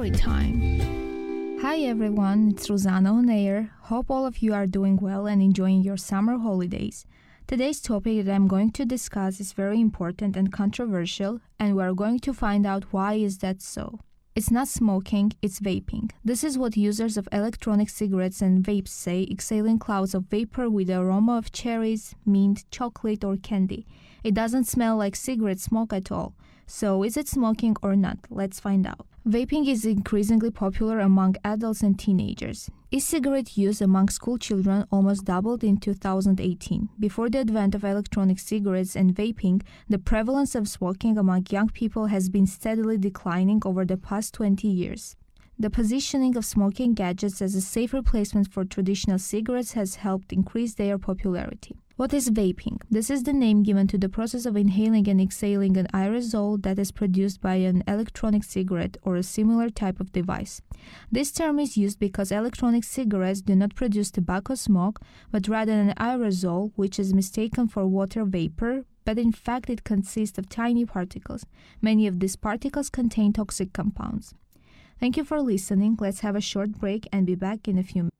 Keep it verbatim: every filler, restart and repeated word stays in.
story time. Hi everyone, it's Rosanna on air. Hope all of you are doing well and enjoying your summer holidays. Today's topic that I'm going to discuss is very important and controversial, and we are going to find out why is that so. It's not smoking, it's vaping. This is what users of electronic cigarettes and vapes say, exhaling clouds of vapor with the aroma of cherries, mint, chocolate, or candy. It doesn't smell like cigarette smoke at all. So, is it smoking or not? Let's find out. Vaping is increasingly popular among adults and teenagers. E-cigarette use among school children almost doubled in two thousand eighteen. Before the advent of electronic cigarettes and vaping, the prevalence of smoking among young people has been steadily declining over the past twenty years. The positioning of smoking gadgets as a safe replacement for traditional cigarettes has helped increase their popularity. What is vaping? This is the name given to the process of inhaling and exhaling an aerosol that is produced by an electronic cigarette or a similar type of device. This term is used because electronic cigarettes do not produce tobacco smoke, but rather an aerosol, which is mistaken for water vapor, but in fact it consists of tiny particles. Many of these particles contain toxic compounds. Thank you for listening. Let's have a short break and be back in a few minutes.